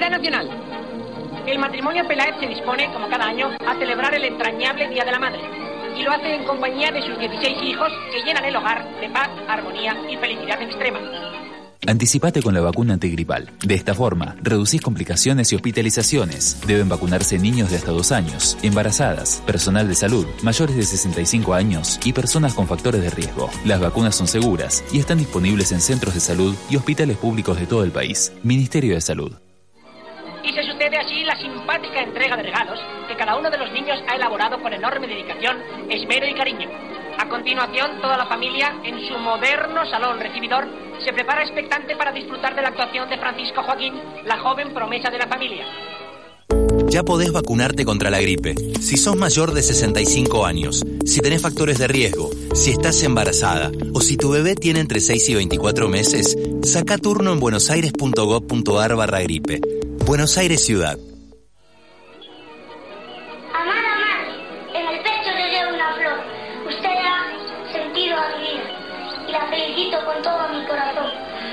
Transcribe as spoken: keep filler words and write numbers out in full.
Actualidad nacional. El matrimonio Peláez se dispone, como cada año, a celebrar el entrañable Día de la Madre. Y lo hace en compañía de sus dieciséis hijos que llenan el hogar de paz, armonía y felicidad extrema. Anticipate con la vacuna antigripal. De esta forma, reducís complicaciones y hospitalizaciones. Deben vacunarse niños de hasta dos años, embarazadas, personal de salud, mayores de sesenta y cinco años y personas con factores de riesgo. Las vacunas son seguras y están disponibles en centros de salud y hospitales públicos de todo el país. Ministerio de Salud. Y se sucede así la simpática entrega de regalos que cada uno de los niños ha elaborado con enorme dedicación, esmero y cariño. A continuación, toda la familia, en su moderno salón recibidor, se prepara expectante para disfrutar de la actuación de Francisco Joaquín, la joven promesa de la familia. Ya podés vacunarte contra la gripe. Si sos mayor de sesenta y cinco años, si tenés factores de riesgo, si estás embarazada o si tu bebé tiene entre seis y veinticuatro meses, saca turno en buenosaires.gov.ar barra gripe. Buenos Aires Ciudad. Amada madre, en el pecho te llevo una flor. Usted ha sentido a mi vida y la felicito con todo mi corazón.